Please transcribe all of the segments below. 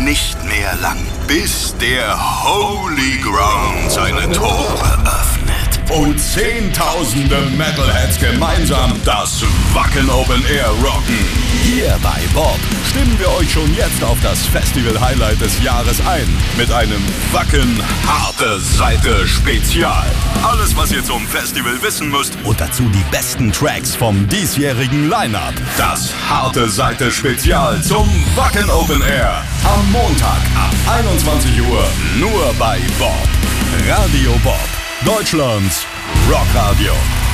nicht mehr lang, bis der Holy Ground seine Tore öffnet und Zehntausende Metalheads gemeinsam das Wacken Open Air rocken. Hier bei Bob stimmen wir euch schon jetzt auf das Festival-Highlight des Jahres ein mit einem Wacken Harte Seite Spezial. Alles, was ihr zum Festival wissen müsst und dazu die besten Tracks vom diesjährigen Line-Up. Das Harte Seite Spezial zum Wacken Open Air. Am Montag ab 21 Uhr nur bei Bob. Radio Bob. Deutschlands Rockradio.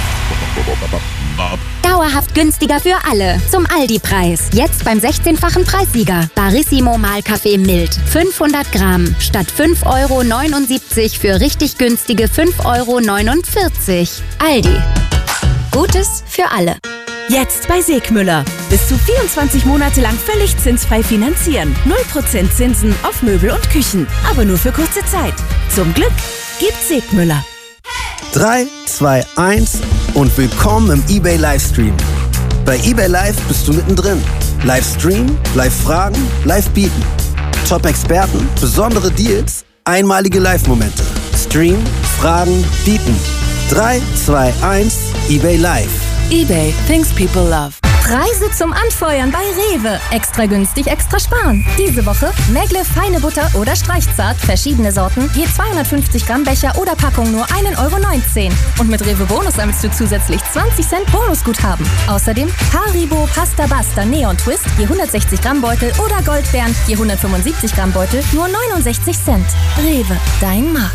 Dauerhaft günstiger für alle. Zum Aldi-Preis. Jetzt beim 16-fachen Preissieger. Barissimo Mahlkaffee mild. 500 Gramm. Statt 5,79 € für richtig günstige 5,49 €. Aldi. Gutes für alle. Jetzt bei Segmüller. Bis zu 24 Monate lang völlig zinsfrei finanzieren. 0% Zinsen auf Möbel und Küchen. Aber nur für kurze Zeit. Zum Glück gibt Segmüller. 3, 2, 1 und willkommen im eBay Livestream. Bei eBay Live bist du mittendrin. Livestream, Live-Fragen, Live-Bieten. Top-Experten, besondere Deals, einmalige Live-Momente. Stream, Fragen, Bieten. 3, 2, 1, eBay Live. eBay, things people love. Preise zum Anfeuern bei Rewe. Extra günstig, extra sparen. Diese Woche Megle feine Butter oder Streichzart, verschiedene Sorten, je 250 Gramm Becher oder Packung nur 1,19 €. Und mit Rewe Bonus sammelst du zusätzlich 20 Cent Bonusguthaben. Außerdem Haribo Pasta Basta Neon Twist, je 160 Gramm Beutel oder Goldbeeren, je 175 Gramm Beutel, nur 69 Cent. Rewe, dein Markt.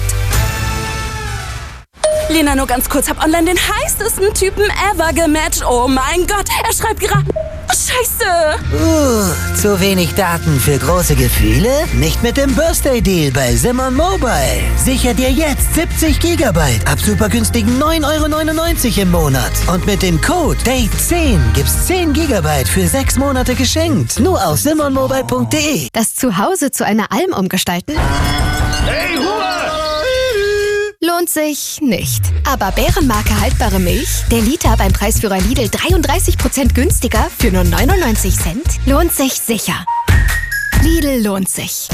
Lena, nur ganz kurz, hab online den heißesten Typen ever gematcht. Oh mein Gott, er schreibt gerade... Scheiße! Zu wenig Daten für große Gefühle? Nicht mit dem Birthday Deal bei Simon Mobile. Sicher dir jetzt 70 GB ab super günstigen 9,99 € im Monat. Und mit dem Code DATE10 gibt's 10 GB für 6 Monate geschenkt. Nur auf simonmobile.de. Das Zuhause zu einer Alm umgestalten? Hey, Ruhe! Lohnt sich nicht. Aber Bärenmarke haltbare Milch, der Liter beim Preisführer Lidl 33% günstiger für nur 99 Cent, lohnt sich sicher. Lidl lohnt sich.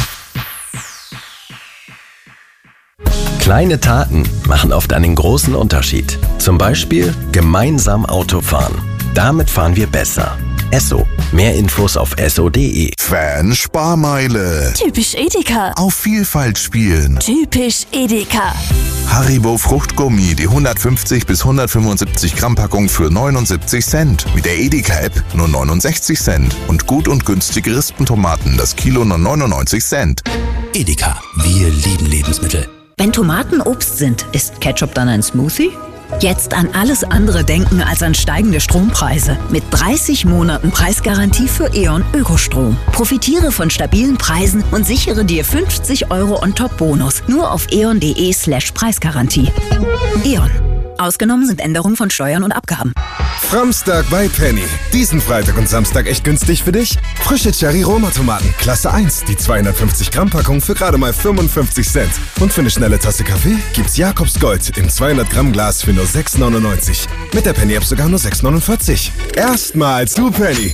Kleine Taten machen oft einen großen Unterschied. Zum Beispiel gemeinsam Auto fahren. Damit fahren wir besser. Esso. Mehr Infos auf esso.de. Fan-Sparmeile. Typisch Edeka. Auf Vielfalt spielen. Typisch Edeka. Haribo Fruchtgummi, die 150 bis 175 Gramm Packung für 79 Cent. Mit der Edeka-App nur 69 Cent. Und gut und günstige Rispentomaten, das Kilo nur 99 Cent. Edeka, wir lieben Lebensmittel. Wenn Tomaten Obst sind, ist Ketchup dann ein Smoothie? Jetzt an alles andere denken als an steigende Strompreise. Mit 30 Monaten Preisgarantie für E.ON Ökostrom. Profitiere von stabilen Preisen und sichere dir 50 € On-Top-Bonus. Nur auf eon.de/Preisgarantie. E.ON. Ausgenommen sind Änderungen von Steuern und Abgaben. Framstag bei Penny. Diesen Freitag und Samstag echt günstig für dich? Frische Cherry-Roma-Tomaten, Klasse 1, die 250 Gramm Packung für gerade mal 55 Cent. Und für eine schnelle Tasse Kaffee gibt's Jakobs Gold im 200 Gramm Glas für nur 6,99. Mit der Penny-App sogar nur 6,49. Erstmals du Penny.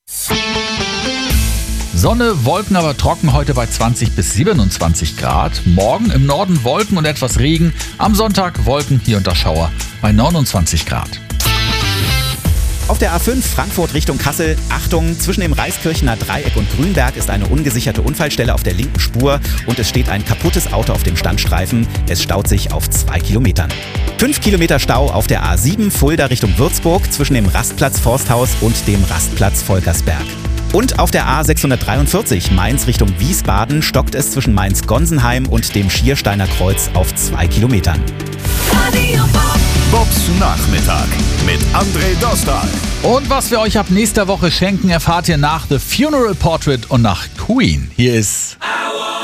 Sonne, Wolken aber trocken, heute bei 20 bis 27 Grad. Morgen im Norden Wolken und etwas Regen. Am Sonntag Wolken, hier und da Schauer bei 29 Grad. Auf der A5 Frankfurt Richtung Kassel, Achtung, zwischen dem Reiskirchener Dreieck und Grünberg ist eine ungesicherte Unfallstelle auf der linken Spur und es steht ein kaputtes Auto auf dem Standstreifen. Es staut sich auf 2 Kilometern. 5 Kilometer Stau auf der A7 Fulda Richtung Würzburg zwischen dem Rastplatz Forsthaus und dem Rastplatz Volkersberg. Und auf der A643 Mainz Richtung Wiesbaden stockt es zwischen Mainz-Gonsenheim und dem Schiersteiner Kreuz auf 2 Kilometern. Radio Bob. Bobs Nachmittag mit André Dostal. Und was wir euch ab nächster Woche schenken, erfahrt ihr nach The Funeral Portrait und nach Queen. Hier ist...